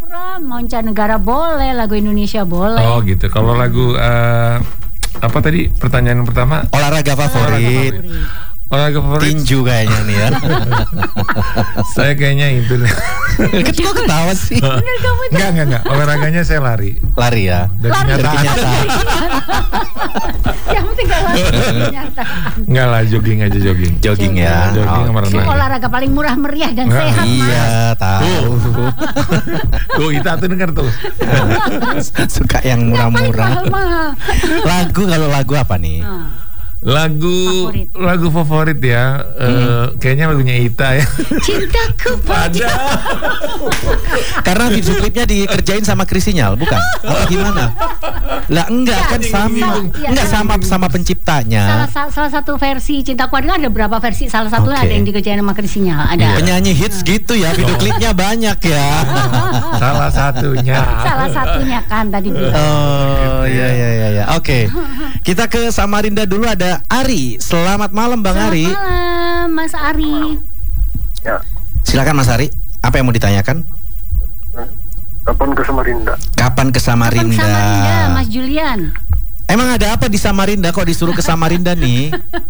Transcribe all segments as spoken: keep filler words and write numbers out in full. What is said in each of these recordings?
terserah, mancanegara boleh, lagu Indonesia boleh. Oh gitu. Kalau lagu uh, apa tadi pertanyaan pertama? Olahraga favorit. Olahraga favorit. Olahraga favorit. Tinju kayaknya nih ya. Saya kayaknya itu. Kok ketawa sih? Bener kamu tuh. Enggak, enggak, enggak. Olahraganya saya lari. Lari ya. Dari Lari. kenyataan. Yang penting gak lari kenyataan. Enggak lah, jogging aja jogging. Jogging ya. Jogging sama Oke. renang. Olahraga paling murah meriah dan Nggak, sehat, Mas. Iya, tahu. Tuh, Ita tuh denger tuh. Suka yang Yang paling murah-murah. mahal-mahal. Lagu kalau lagu apa nih? Nah, Lagu Favorit. lagu favorit ya. Eh, kayaknya lagunya Ita ya. Cintaku pada. Karena video klipnya dikerjain sama Krisinyal, bukan? Apa gimana? Lah enggak kan sama. Iya, Enggak iya. sama sama penciptanya. Salah, sa- salah satu versi Cintaku Ada ada berapa versi? Salah satunya Oke. ada yang dikerjain sama Krisinyal. Ada. Penyanyi hits gitu ya, video klipnya banyak ya. Salah satunya. Salah satunya kan tadi bilang. Oh iya iya iya ya. Oke. Kita ke Samarinda dulu, ada Ari. Selamat malam Bang Selamat Ari. malam, Mas Ari. Ya, Silakan Mas Ari. Apa yang mau ditanyakan? kapan ke Samarinda? Kapan ke Samarinda? Kapan Samarinda, Mas Julian? Emang ada apa di Samarinda kok disuruh ke Samarinda nih?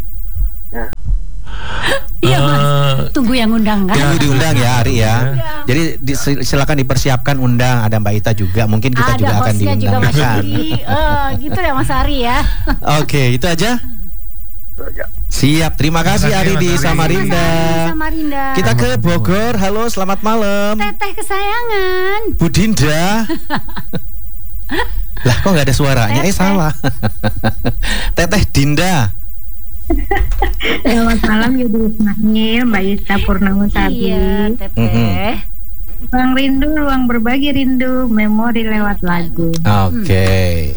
Iya, Mas. Eh, Tunggu yang undang kan? Tunggu diundang ya Ari ya. Jadi di, silakan dipersiapkan undang, ada Mbak Ita juga, mungkin kita ada juga akan hostnya juga diundang Mas kan. Yudi. Eh, gitu ya Mas Ari ya. Oke, itu aja. Ya, Siap, terima kasih Terima kasih, Ari di Mas Ari. Samarinda. Mas Ari, Samarinda. Kita ke Bogor. Halo, selamat malam. Teteh kesayangan. Bu Dinda. Lah kok nggak ada suaranya? Eh Teteh. salah. Teteh Dinda. Selamat malam Yudi Ismail, Mbak Ita Purnamasari. Iya, Teteh. Ruang rindu, ruang berbagi rindu, memori lewat lagu. Oke.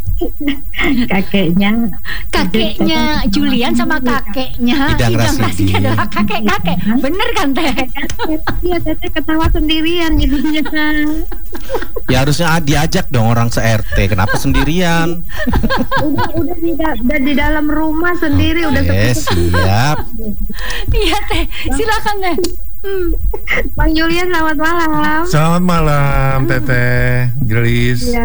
Kakeknya, Kakeknya Julian sama kakeknya Idang Idang Rasidi. Rasidi adalah kakek-kakek. Bener kan Teh? Iya, teteh ketawa sendirian jadinya. Ya harusnya diajak dong orang se-R T. Kenapa sendirian? Udah, udah di, da- udah di dalam rumah sendiri, udah Oke, sepi-sepi. siap. Iya Teh, silakan Teh. Hmm. Bang Julian, selamat malam. Selamat malam Teteh, Gelis. Ya.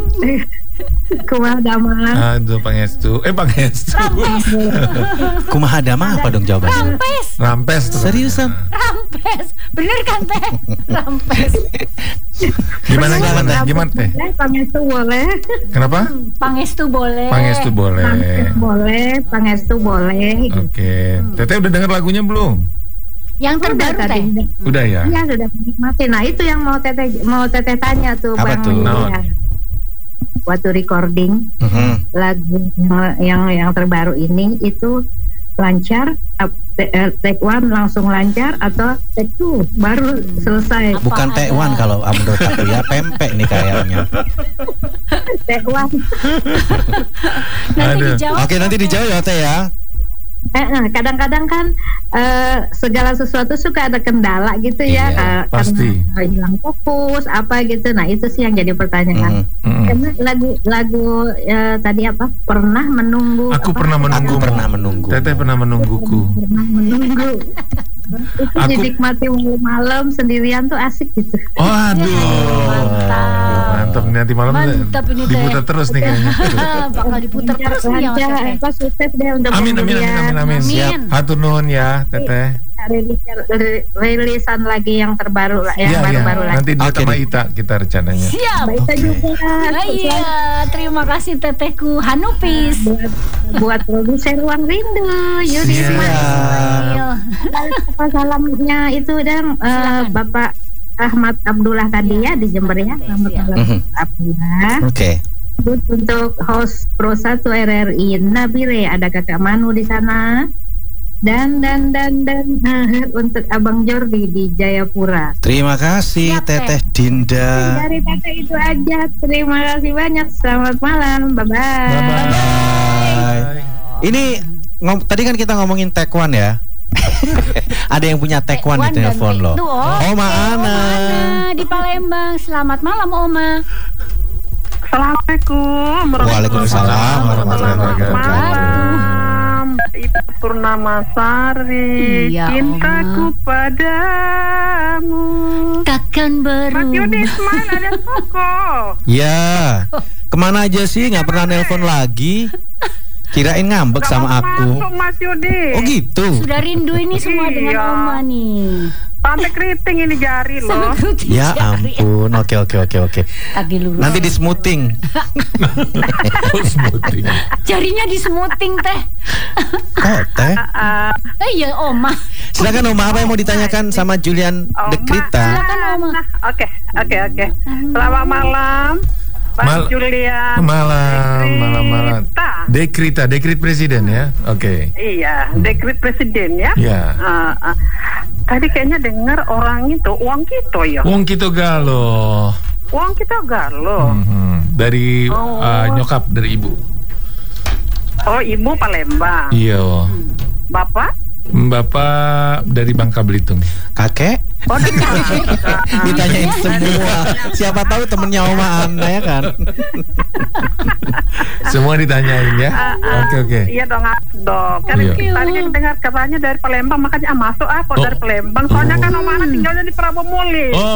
Kumaha damang. Aduh, Pangestu. Eh, Pangestu. Rampes, Kumaha dama apa dong jawabannya? rampes, Rampes tuh. Seriusan? rampes. Bener kan Teh? Rampes. Gimana gimana Teh? Gimana Teh? Boleh, Pangestu boleh. Kenapa? Pangestu boleh. Pangestu boleh. Pangestu boleh, Pangestu boleh. Oke. Teteh udah denger lagunya belum? Yang terbaru Udah, Teh. tadi. Udah ya? Iya, sudah menikmati. Nah, itu yang mau teteh mau teteh tanya tuh, Apa Bang tuh? Julian. Waktu recording Mhm. lagu yang, yang yang terbaru ini itu lancar, ap- te- eh, take one langsung lancar atau take two baru selesai? Apa Bukan ada? tekwan kalau menurut aku ya, pempek nih kayaknya. Take one. Nanti Aduh. dijawab. Oke, nanti dijawab ya Teh ya. Eh, eh, kadang-kadang kan eh, segala sesuatu suka ada kendala gitu Iya, ya, ka- pasti. karena hilang fokus apa gitu. Nah, itu sih yang jadi pertanyaan. Mhm. Mm-mm. Karena lagu lagu eh, tadi apa? Pernah menunggu. Aku apa? pernah menunggu. Aku pernah menunggu. Teteh pernah menungguku. Pernah menunggu. Itu Aku- dinikmati malam-malam sendirian tuh asik gitu. Oh, aduh. Mantap. Mantap nih, nanti malam Mantap ini, Teh. diputar terus nih kayaknya. Bakal diputar terus nih ya Mas Lancar, Teteh. apa, sukses deh untuk Amin amin amin amin amin. Amin. Siap. Hatur nuhun ya, Teteh. Rilis, rilisan lagi yang terbaru lah, yang Iya, iya. baru-baru lagi. Nanti dia Oke sama deh. Ita kita rencananya. Siap. Mbak Ita juga. Nah, iya, terima kasih Tetehku Hanupis. buat buat produser Ruang Rindu Yudi Siap. Ismail. Apa salamnya itu dan eh, Silakan. Bapak Ahmad Abdullah tadi ya di Jember ya. Selamat Siap. malam Mhm. Abdullah. Oke. Terus untuk host Pro satu R R I Nabire, ada Kakak Manu di sana. Dan dan dan dan eh, untuk Abang Jordi di Jayapura. Terima kasih Siap, Teh. Teteh Dinda. Dari Teteh itu aja. Terima kasih banyak. Selamat malam. Bye bye. Bye. Ini ngom- tadi kan kita ngomongin tekwan ya. Ada yang punya tekwan di Tekwan dan telepon Take loh. Two, oh. Oma Oma Ana. Ana di Palembang. Selamat malam Oma. Assalamualaikum. Waalaikumsalam warahmatullahi wabarakatuh. Mbak Ita Purnamasari, Iya, cintaku Oma. padamu. Kakak Ikan baru. Mas Yudi Ismail alias Koko. Ya, kemana aja sih? Nggak pernah nelpon lagi. Kirain ngambek Gak sama mau aku. masuk, Mas Yudi. Oh gitu. Sudah rindu ini semua dengan Iya. Oma nih. Sampai keriting ini jari loh. Sampai keriting Ya jari. ampun. Oke oke oke oke. Tadi lurus. Nanti di smoothing. Oh, smoothing. Jarinya di smoothing teh. Oh teh. Ah, Eh iya Oma. Silakan Oma, apa yang mau ditanyakan sama Julian Oma. Dekrita? Silakan Oma. Nah, oke, oke, oke. Selamat malam, Pak Mal- Julian. Malam, malam, malam. Dekrita. Dekrita, dekrit presiden ya. Oke. Iya, dekret presiden ya. Ya. Ah, ah. Tadi kayaknya dengar orang itu uang kita ya. Wong kita galo. Uang kita galau. Mhm. Dari Oh. uh, nyokap dari ibu. Oh, ibu Palembang. Iya. Bapak? Bapak dari Bangka Belitung. Kakek? Oh, dari Palembang. Ditanyain semua. Siapa tahu temennya Oma Ana ya kan? Semua ditanyain ya. Ah, ah. Oke oke. Iya dong, ah, dong. Kan Iya. tadi kan dengar katanya dari Palembang, makanya ah, masuk ah kok Oh. dari Palembang. Soalnya kan Om Ana tinggalnya di Prabomuli. Oh.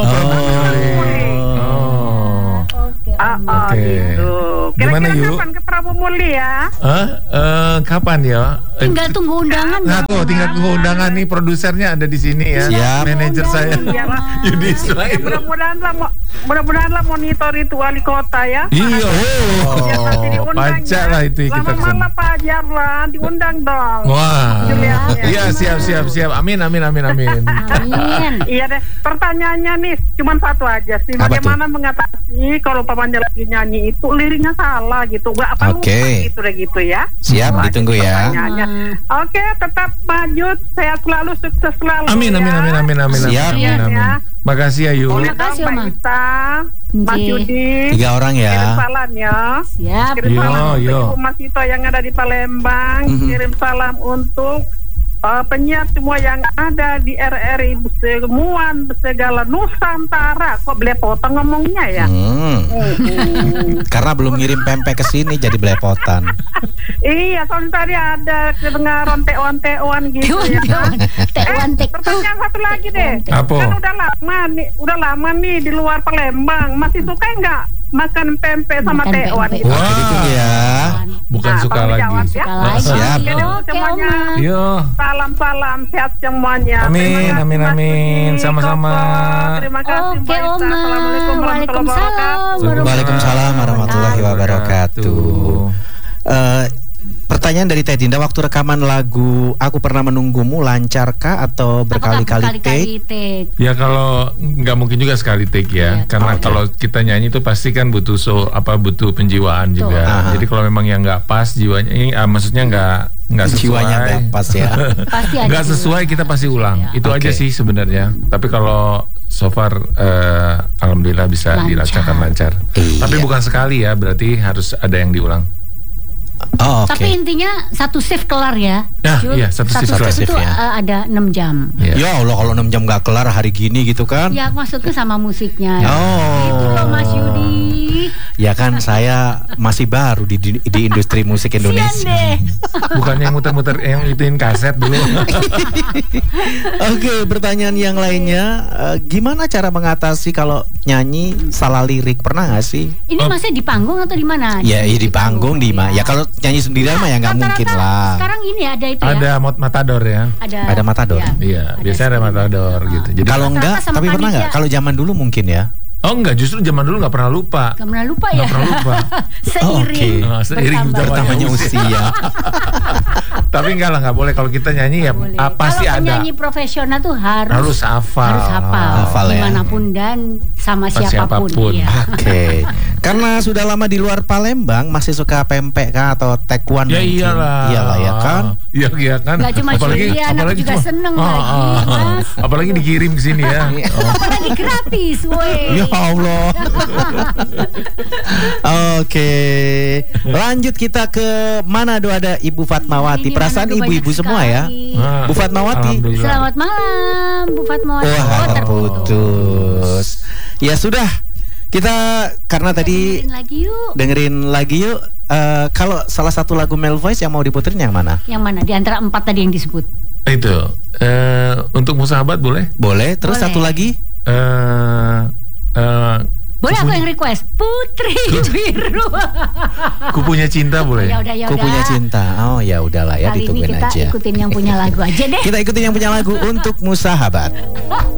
Oh. Oke. Ah, Oma. ah, Oke. gitu. Gimana, Kira-kira Yu? kapan ke Prabomuli ya? Hah? Eh, kapan ya? Eh, Tinggal tunggu undangan. Nah dong, tuh Oma. tinggal tunggu undangan nih, produsernya ada di sini ya. Siap. Manajer saya. Iyalah. Yudi Ya, Ismail. mudah-mudahan lah, mo- mudah-mudahan lah monitor itu wali kota ya. Iya. Biar nanti Oh, diundang pajak ya. lah itu kita Selamat kesana. malam Pak Jarlan, diundang dong. Wah. Julian, ya. Iya siap siap siap. Amin amin amin amin. Amin. Iya deh, pertanyaannya nih cuma satu aja sih. Apa Bagaimana mengatasi kalau pamannya lagi nyanyi itu liriknya salah gitu, nggak apa Oke. lupa gitu deh gitu ya. Siap, Wah, ditunggu gitu ya. pertanyaannya. Oke, tetap maju, sehat selalu, sukses selalu. Amin ya. amin amin amin amin. Siap. Amin, Iya, amin. ya. Makasih ya Yu. Boleh Terima kasih, dong, Mbak Oma. Ita, Mas Nggih. Yudi. Tiga orang Kirim ya. salam ya. Siap. Kirim Yo, salam untuk yo. Ibu Mas Ito yang ada di Palembang. Mhm. Kirim salam untuk uh, penyiar semua yang ada di R R I semua segala Nusantara. Kok belepotan ngomongnya ya? Hmm. Hmm. Karena belum ngirim pempek ke sini jadi belepotan. Iya, soalnya tadi ada kedengaran teon-teon gitu ya. Tewan-tewan. Tewan Eh, tek. pertanyaan satu lagi deh. Apa? Kan udah lama nih, udah lama nih di luar Palembang. Masih suka nggak makan pempek sama Makan teon? pempek. Gitu? Wah, ditunggu ya. Bukan Nah, suka tolong lagi. dijawab ya. Suka Oh, lagi. siap. Oke, Oke semuanya. Oma. Yo. Salam-salam sehat semuanya. Amin, Terima kasih, amin, Mas amin. Budi, Sama-sama. Koko. Terima kasih Oke Mbak Ita. Oma. Assalamualaikum warahmatullahi wabarakatuh. Waalaikumsalam warahmatullahi wabarakatuh. Eh, pertanyaan dari Teh Dinda, waktu rekaman lagu Aku Pernah Menunggumu lancarkah atau berkali-kali take? take? Ya kalau nggak mungkin juga sekali take ya, Iya. karena Oke. kalau kita nyanyi itu pasti kan butuh so apa butuh penjiwaan Betul. juga. Aha. Jadi kalau memang yang nggak pas jiwanya, ini ah, maksudnya nggak nggak sesuai, Jiwanya nggak pas ya. Pasti ada. nggak sesuai kita pasti ulang. Ya. Itu Oke. aja sih sebenarnya. Tapi kalau so far eh, alhamdulillah bisa Lancar. dilancarkan lancar. Iya. Tapi bukan sekali ya, berarti harus ada yang diulang. Oh, oke. Tapi intinya satu shift kelar ya. Ya, Jul. iya, satu shift kelar. itu Shift ya. uh, ada enam jam. Ya. Ya Allah, kalau enam jam nggak kelar hari gini gitu kan? Ya maksudnya sama musiknya. Oh. Itu loh Mas Yudi. Ya kan saya masih baru di, di, di industri musik Sian Indonesia. deh. Bukannya yang muter-muter yang ituin kaset dulu. Oke, pertanyaan yang lainnya, eh, gimana cara mengatasi kalau nyanyi salah lirik? Pernah nggak sih? Ini Oh. masih di panggung atau di mana? Ya, ya di panggung di ma. Ya kalau nyanyi sendirian mah ya nggak Rata-rata mungkin lah. Sekarang ini ada itu ya. Ada mot matador ya. Ada, Ada matador. ya. Iya, biasanya ada matador gitu. Jadi Kalau Rata-rata enggak, sama tapi pernah nggak? panitia. Kalau zaman dulu mungkin ya. oh enggak, justru zaman dulu nggak pernah lupa. Gak pernah lupa Nggak ya. pernah lupa. Seiring. Oh, oke. Seiring bertambah. Bertambahnya usia. Tapi enggak lah, nggak boleh kalau kita nyanyi ya Boleh. ah, pasti Kalau ada. penyanyi profesional tuh harus Harus hafal. harus hafal, Hafal ya. dimanapun dan sama Sama siapapun. siapapun. Iya. Oke. Karena sudah lama di luar Palembang, masih suka pempek kah atau taekwondo? Ya mungkin? iyalah. Iyalah ya kan? Iya iya kan. Nggak cuma Julian, aku juga cuma- seneng Ah, lagi, ah, ah. Mas. Apalagi dikirim ke sini ya. Oh. Apalagi gratis, woi. Ya Allah. Oke. Lanjut kita ke Manado, ada Ibu Fatmawati. Ini Perasaan Manado ibu-ibu banyak semua ya. sekali. Ah, Bu Fatmawati. Alhamdulillah. Selamat malam, Bu Fatmawati. Wah, Oh, terputus. Ya sudah. Kita karena tadi Dengerin lagi yuk. dengerin lagi yuk. Eh, kalau salah satu lagu Male Voice yang mau diputerin yang mana? Yang mana? Di antara empat tadi yang disebut. Itu eh untuk musahabat boleh? Boleh. Terus Boleh. satu lagi. Eh request Putri Biru. Ku punya cinta boleh? Ya udah, ya Ku udah. punya cinta. Oh ya udahlah ya, Kali ini ditungguin kita aja. ikutin yang punya lagu aja deh. Kita ikutin yang punya lagu untuk Musahabat.